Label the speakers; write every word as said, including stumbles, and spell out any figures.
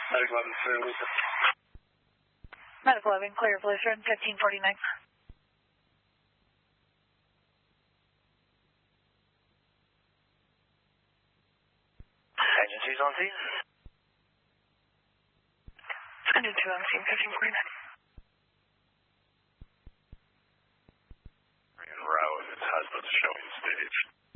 Speaker 1: Medic eleven, clear Lisa.
Speaker 2: Medic eleven, clear of Lutheran, fifteen forty-nine.
Speaker 1: Agencies on scene?
Speaker 2: I need two on scene, fifteen forty-nine.
Speaker 1: En route, husband's showing stage.